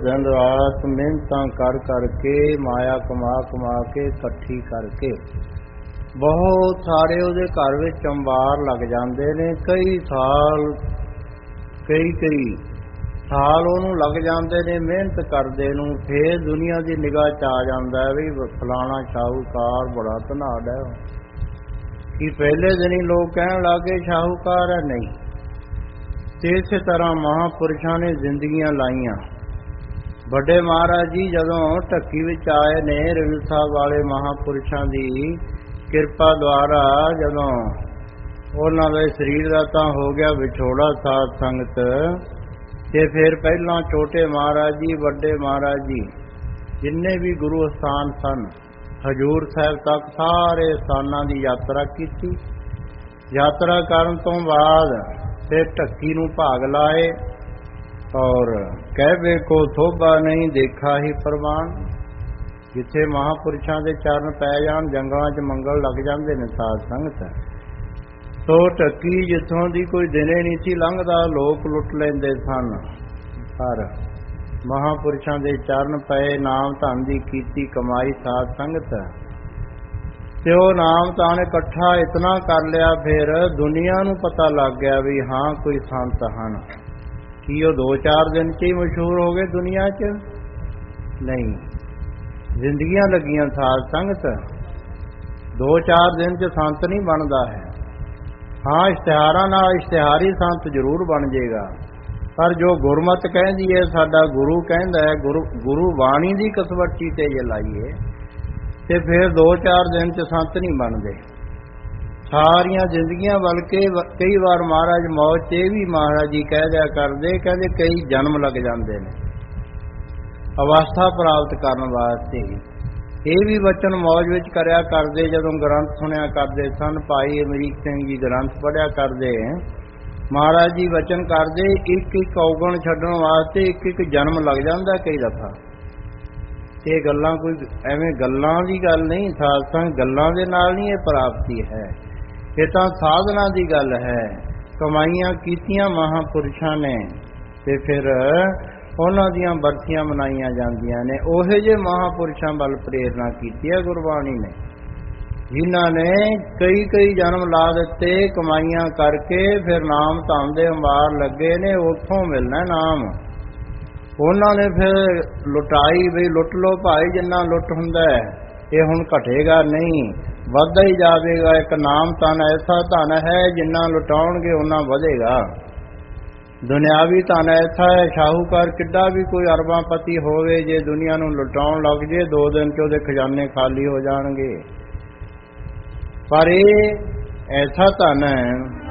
दिन रात मिहनतां कर करके माया कमा कमा के इकट्ठी करके बहुत सारे ਉਹਦੇ ਘਰ ਵਿੱਚ ਅੰਬਾਰ ਲੱਗ ਜਾਂਦੇ ਨੇ। ਕਈ ਸਾਲ ਉਹਨੂੰ ਲੱਗ ਜਾਂਦੇ ਨੇ ਮਿਹਨਤ ਕਰਦੇ ਨੂੰ। ਫੇਰ ਦੁਨੀਆ ਦੀ ਨਿਗਾਹ 'ਚ ਆ ਜਾਂਦਾ ਵੀ ਫਲਾਣਾ ਸ਼ਾਹੂਕਾਰ ਬੜਾ ਧਨਾੜ ਹੈ। ਕਿ ਪਹਿਲੇ ਦਿਨ ਹੀ ਲੋਕ ਕਹਿਣ ਲੱਗੇ ਸ਼ਾਹੂਕਾਰ ਹੈ। ਨਹੀਂ, ਤੇ ਇਸੇ ਤਰ੍ਹਾਂ ਮਹਾਂਪੁਰਸ਼ਾਂ ਨੇ ਜ਼ਿੰਦਗੀਆਂ ਲਾਈਆਂ। ਵੱਡੇ ਮਹਾਰਾਜ ਜੀ ਜਦੋਂ ਢੱਕੀ ਵਿੱਚ ਆਏ ਨੇ, ਰਵੀ ਸਾਹਿਬ ਵਾਲੇ ਮਹਾਂਪੁਰਸ਼ਾਂ ਦੀ ਕਿਰਪਾ ਦੁਆਰਾ ਜਦੋਂ ਉਹਨਾਂ ਦੇ ਸਰੀਰ ਦਾ ਤਾਂ ਹੋ ਗਿਆ ਵਿਛੋੜਾ ਸਾਧ ਸੰਗਤ, ਤੇ ਫਿਰ ਪਹਿਲਾਂ ਛੋਟੇ ਮਹਾਰਾਜ ਜੀ, ਵੱਡੇ ਮਹਾਰਾਜ ਜੀ, ਜਿੰਨੇ ਵੀ ਗੁਰੂ ਅਸਥਾਨ ਸਨ, ਹਜ਼ੂਰ ਸਾਹਿਬ ਤੱਕ ਸਾਰੇ ਸਥਾਨਾਂ ਦੀ ਯਾਤਰਾ ਕੀਤੀ। ਯਾਤਰਾ ਕਰਨ ਤੋਂ ਬਾਅਦ ਫਿਰ ਢੱਕੀ ਨੂੰ ਭਾਗ ਲਾਏ ਔਰ ਕਹਿਵੇ ਕੋ ਸੋਭਾ ਨਹੀਂ ਦੇਖਾ ਹੀ ਪ੍ਰਵਾਨ। ਜਿੱਥੇ ਮਹਾਂਪੁਰਸ਼ਾਂ ਦੇ ਚਰਨ ਪੈ ਜਾਣ, ਜੰਗਲਾਂ 'ਚ ਮੰਗਲ ਲੱਗ ਜਾਂਦੇ ਨੇ ਸਾਧ ਸੰਗਤ। ਸੋ ਢੱਕੀ ਜਿੱਥੋਂ ਦੀ ਕੋਈ ਦਿਨੇ ਨਹੀਂ ਸੀ ਲੰਘਦਾ, ਲੋਕ ਲੁੱਟ ਲੈਂਦੇ ਸਨ। ਪਰ ਮਹਾਂਪੁਰਸ਼ਾਂ ਦੇ ਚਰਨ ਪਏ, ਨਾਮ ਧਨ ਦੀ ਕੀਤੀ ਕਮਾਈ ਸਾਧ ਸੰਗਤ, ਤੇ ਉਹ ਨਾਮ ਧਨ ਇਕੱਠਾ ਇਤਨਾ ਕਰ ਲਿਆ। ਫਿਰ ਦੁਨੀਆ ਨੂੰ ਪਤਾ ਲੱਗ ਗਿਆ ਵੀ ਹਾਂ ਕੋਈ ਸੰਤ ਹਨ। ਕੀ ਉਹ 2-4 ਦਿਨ 'ਚ ਹੀ ਮਸ਼ਹੂਰ ਹੋ ਗਏ ਦੁਨੀਆ 'ਚ? ਨਹੀਂ, ਜ਼ਿੰਦਗੀਆਂ ਲੱਗੀਆਂ ਸਾਧ ਸੰਗਤ। 2-4 ਦਿਨ 'ਚ ਸੰਤ ਨਹੀਂ ਬਣਦਾ ਹੈ। ਹਾਂ, ਇਸ਼ਤਿਹਾਰਾਂ ਨਾਲ ਇਸ਼ਤਿਹਾਰੀ ਸੰਤ ਜ਼ਰੂਰ ਬਣ ਜਾਏਗਾ, ਪਰ ਜੋ ਗੁਰਮਤਿ ਕਹਿੰਦੀ ਹੈ, ਸਾਡਾ ਗੁਰੂ ਕਹਿੰਦਾ ਹੈ, ਗੁਰੂ ਬਾਣੀ ਦੀ ਕਸਵੱਟੀ ਤੇ ਜੇ ਲਾਈਏ ਤੇ ਫਿਰ 2-4 ਦਿਨ 'ਚ ਸੰਤ ਨਹੀਂ ਬਣਦੇ। ਸਾਰੀਆਂ ਜ਼ਿੰਦਗੀਆਂ, ਬਲਕਿ ਕਈ ਵਾਰ ਮਹਾਰਾਜ ਮੌਤ 'ਚ ਇਹ ਵੀ ਮਹਾਰਾਜ ਜੀ ਕਹਿ ਦਿਆ ਕਰਦੇ, ਕਹਿੰਦੇ ਕਈ ਜਨਮ ਲੱਗ ਜਾਂਦੇ ਨੇ ਅਵਸਥਾ ਪ੍ਰਾਪਤ ਕਰਨ ਵਾਸਤੇ। ਇਹ ਵੀ ਬਚਨ ਮੌਜ ਵਿੱਚ ਕਰਿਆ ਕਰਦੇ। ਜਦੋਂ ਗ੍ਰੰਥ ਸੁਣਿਆ ਕਰਦੇ ਸਨ, ਭਾਈ ਅਮਰੀਕ ਸਿੰਘ ਜੀ ਗ੍ਰੰਥ ਪੜ੍ਹਿਆ ਕਰਦੇ, ਮਹਾਰਾਜ ਜੀ ਵਚਨ ਕਰਦੇ, ਇੱਕ ਔਗਣ ਛੱਡਣ ਵਾਸਤੇ ਇੱਕ ਜਨਮ ਲੱਗ ਜਾਂਦਾ ਕਈ ਦਫਾ। ਇਹ ਗੱਲਾਂ ਕੋਈ ਐਵੇਂ ਗੱਲਾਂ ਦੀ ਗੱਲ ਨਹੀਂ, ਸਾਧ ਸੰਗਤ, ਗੱਲਾਂ ਦੇ ਨਾਲ ਨਹੀਂ ਇਹ ਪ੍ਰਾਪਤੀ ਹੈ। ਇਹ ਤਾਂ ਸਾਧਨਾ ਦੀ ਗੱਲ ਹੈ। ਕਮਾਈਆਂ ਕੀਤੀਆਂ ਮਹਾਂਪੁਰਸ਼ਾਂ ਨੇ ਤੇ ਫਿਰ ਉਹਨਾਂ ਦੀਆਂ ਬਰਸੀਆਂ ਮਨਾਈਆਂ ਜਾਂਦੀਆਂ ਨੇ। ਉਹੇ ਜਿਹੇ ਮਹਾਂਪੁਰਸ਼ਾਂ ਵੱਲ ਪ੍ਰੇਰਨਾ ਕੀਤੀ ਹੈ ਗੁਰਬਾਣੀ ਨੇ, ਜਿਨ੍ਹਾਂ ਨੇ ਕਈ ਜਨਮ ਲਾ ਦਿੱਤੇ ਕਮਾਈਆਂ ਕਰਕੇ। ਫਿਰ ਨਾਮ ਧਨ ਦੇ ਅੰਬਾਰ ਲੱਗੇ ਨੇ, ਉੱਥੋਂ ਮਿਲਣਾ ਨਾਮ। ਉਹਨਾਂ ਨੇ ਫਿਰ ਲੁਟਾਈ, ਵੀ ਲੁੱਟ ਲੋ ਭਾਈ, ਜਿੰਨਾ ਲੁੱਟ ਹੁੰਦਾ ਇਹ ਹੁਣ ਘਟੇਗਾ ਨਹੀਂ, ਵੱਧਦਾ ਹੀ ਜਾਵੇਗਾ। ਇੱਕ ਨਾਮ ਧਨ ਐਸਾ ਧਨ ਹੈ, ਜਿੰਨਾ ਲੁਟਾਉਣਗੇ ਉਹਨਾਂ ਵਧੇਗਾ। ਦੁਨਿਆਵੀ ਧਨ ਐਸਾ ਹੈ, ਸ਼ਾਹੂਕਾਰ ਕਿੱਡਾ ਵੀ ਕੋਈ ਅਰਬਾਂਪਤੀ ਹੋਵੇ, ਜੇ ਦੁਨੀਆ ਨੂੰ ਲੁਟਾਉਣ ਲੱਗ ਜੇ 2 ਦਿਨ 'ਚ ਉਹਦੇ ਖਜ਼ਾਨੇ ਖਾਲੀ ਹੋ ਜਾਣਗੇ। ਪਰ ਇਹ ਐਸਾ ਧਨ ਹੈ